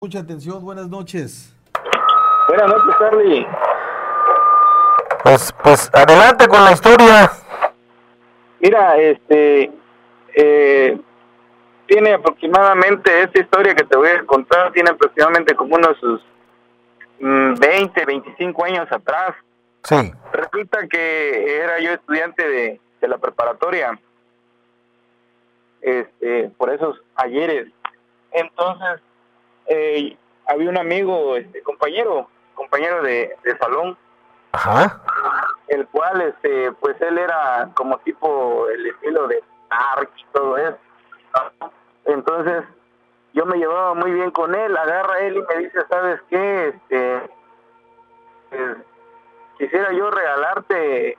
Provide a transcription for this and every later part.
Mucha atención, buenas noches. Buenas noches, Charlie. Pues adelante con la historia. Mira, tiene aproximadamente, esta historia que te voy a contar, tiene aproximadamente como unos sus 20, 25 años atrás. Sí. Resulta que era yo estudiante de la preparatoria, por esos ayeres. Entonces, había un amigo, compañero de salón, Ajá. el cual, pues él era como tipo el estilo de Dark y todo eso. Entonces, yo me llevaba muy bien con él. Agarra él y me dice, ¿sabes qué? Pues, quisiera yo regalarte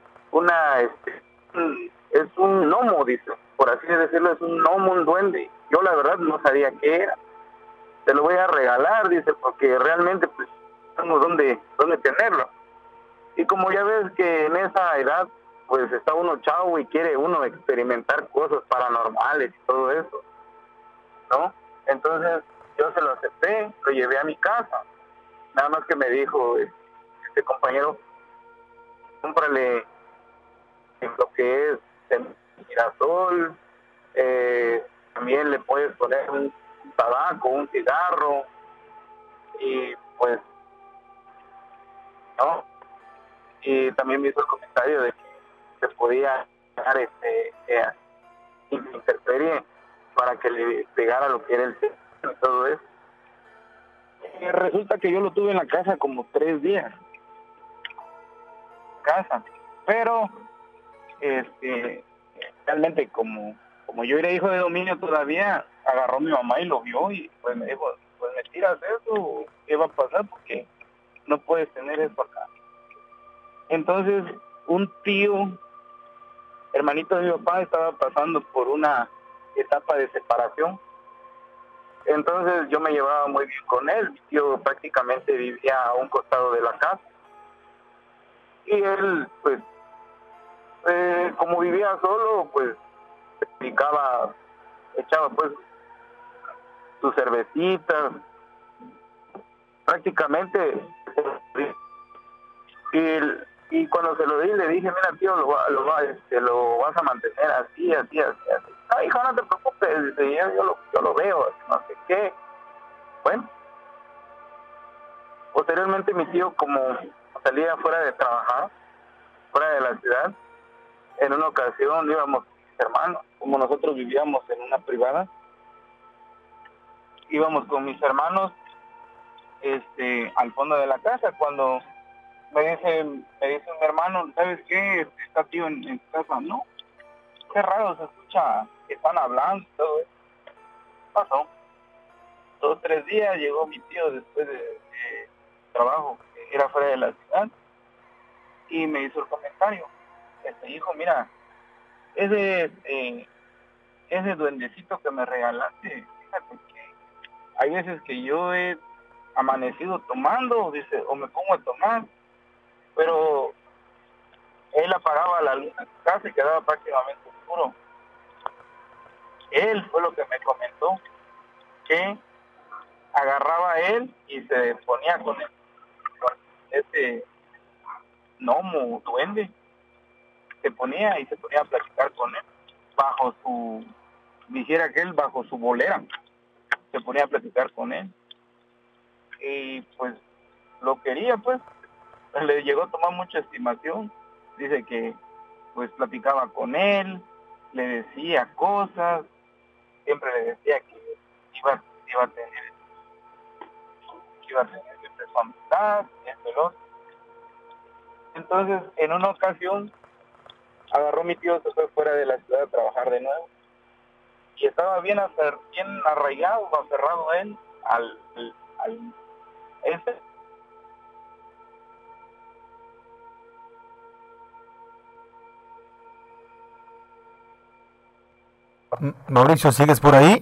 es un gnomo, dice, por así decirlo, es un gnomo, un duende. Yo la verdad no sabía qué era. Te lo voy a regalar, dice, porque realmente pues no tengo dónde tenerlo. Y como ya ves que en esa edad, pues está uno chavo y quiere uno experimentar cosas paranormales y todo eso, ¿no? Entonces yo se lo acepté, lo llevé a mi casa. Nada más que me dijo este compañero, cómprale lo que es el girasol, también le puedes poner un tabaco, un cigarro, y pues, ¿no? Y también me hizo el comentario de que se podía dejar interferir para que le pegara lo que era el teléfono y todo eso. Y resulta que yo lo tuve en la casa como 3 días, casa, pero realmente como yo era hijo de dominio todavía, agarró mi mamá y lo vio y pues me dijo, pues me tiras eso, ¿qué va a pasar? Porque no puedes tener eso acá. Entonces un tío, hermanito de mi papá, estaba pasando por una etapa de separación. Entonces yo me llevaba muy bien con él. Mi tío prácticamente vivía a un costado de la casa. Y él, pues, como vivía solo, pues, echaba pues sus cervecitas, prácticamente. Y cuando se lo di, le dije, mira tío, lo vas a mantener así, así, así, así. Ah, hijo, no te preocupes, dice, yo lo veo, no sé qué. Bueno, posteriormente mi tío, como salía fuera de trabajar, fuera de la ciudad, en una ocasión íbamos con mis hermanos, como nosotros vivíamos en una privada, íbamos con mis hermanos al fondo de la casa, cuando me dice mi hermano, ¿sabes qué? Está tío en casa, ¿no? Qué raro, se escucha que están hablando y todo eso. Pasó 2 o 3 días, llegó mi tío después de trabajo, que era fuera de la ciudad, y me hizo el comentario, hijo, mira, ese duendecito que me regalaste, fíjate que hay veces que yo he amanecido tomando, dice, o me pongo a tomar, pero él apagaba la luz en su casa y quedaba prácticamente oscuro. Él fue lo que me comentó, que agarraba a él y se ponía con ese gnomo duende, se ponía a platicar con él, dijera que él bajo su bolera, se ponía a platicar con él, y pues lo quería, pues, le llegó a tomar mucha estimación, dice que pues platicaba con él, le decía cosas, siempre le decía que iba a tener siempre su amistad, esto y lo otro. Entonces, en una ocasión, agarró mi tío, se fue fuera de la ciudad a trabajar de nuevo, y estaba bien arraigado, aferrado él al ese. Mauricio, ¿sigues por ahí?